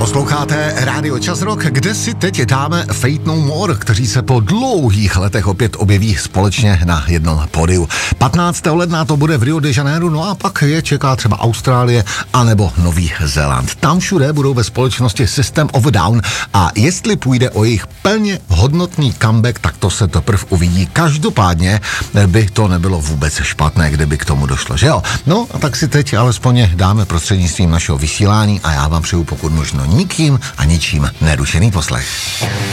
Posloucháte Rádio Čas Rock, kde si teď dáme Fate No More, kteří se po dlouhých letech opět objeví společně na jednom pódiu. 15. ledna to bude v Rio de Janeiro, no a pak je čeká třeba Austrálie anebo Nový Zéland. Tam všude budou ve společnosti System of a Down a jestli půjde o jejich plně hodnotný comeback, tak to se teprve uvidí. Každopádně by to nebylo vůbec špatné, kdyby k tomu došlo, že jo? No a tak si teď alespoň dáme prostřednictvím našeho vysílání a já vám přeju pokud možno nikým a ničím nerušený poslech.